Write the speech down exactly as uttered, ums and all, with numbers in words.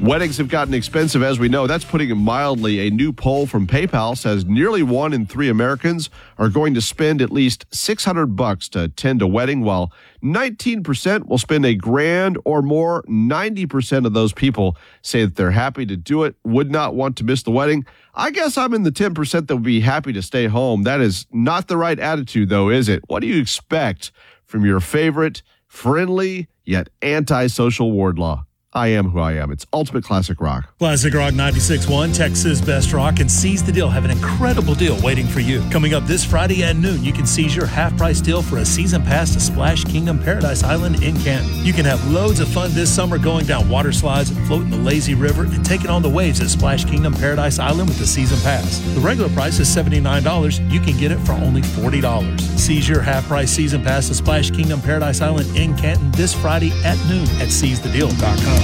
Weddings have gotten expensive, as we know. That's putting it mildly. A new poll from PayPal says nearly one in three Americans are going to spend at least six hundred bucks to attend a wedding, while nineteen percent will spend a grand or more. ninety percent of those people say that they're happy to do it, would not want to miss the wedding. I guess I'm in the ten percent that would be happy to stay home. That is not the right attitude, though, is it? What do you expect from your favorite, friendly, yet anti-social Wardlaw? I am who I am. It's Ultimate Classic Rock. Classic Rock ninety-six point one, Texas Best Rock, and Seize the Deal have an incredible deal waiting for you. Coming up this Friday at noon, you can seize your half-price deal for a season pass to Splash Kingdom Paradise Island in Canton. You can have loads of fun this summer going down water slides, floating the lazy river, and taking on the waves at Splash Kingdom Paradise Island with the season pass. The regular price is seventy-nine dollars. You can get it for only forty dollars. Seize your half-price season pass to Splash Kingdom Paradise Island in Canton this Friday at noon at seize the deal dot com.